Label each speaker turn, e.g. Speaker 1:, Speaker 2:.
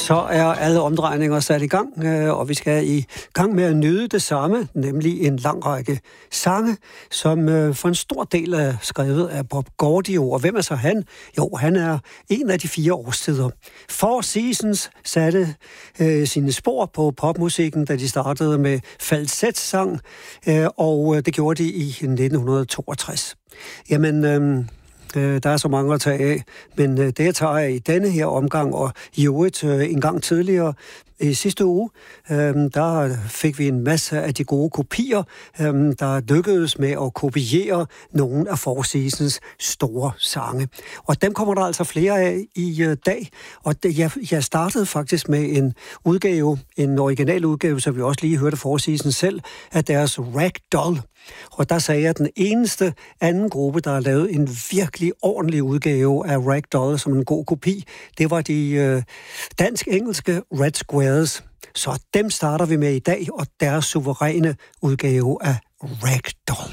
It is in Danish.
Speaker 1: Så er alle omdrejninger sat i gang, og vi skal i gang med at nyde det samme, nemlig en lang række sange, som for en stor del er skrevet af Bob Gaudio. Og hvem er så han? Jo, han er en af de 4 årstider. Four Seasons satte sine spor på popmusikken, da de startede med falsetsang, og det gjorde de i 1962. Jamen... Der er så mange at tage af, men det jeg tager af i denne her omgang, og i øvrigt en gang tidligere i sidste uge, der fik vi en masse af de gode kopier, der lykkedes med at kopiere nogle af Four Seasons store sange. Og dem kommer der altså flere af i dag, og jeg startede faktisk med en udgave, en original udgave, så vi også lige hørte Four Seasons selv, af deres Ragdoll. Og der sagde jeg, at den eneste anden gruppe, der har lavet en virkelig ordentlig udgave af Ragdoll som en god kopi, det var de dansk-engelske Red Squares. Så dem starter vi med i dag, og deres suveræne udgave af Ragdoll.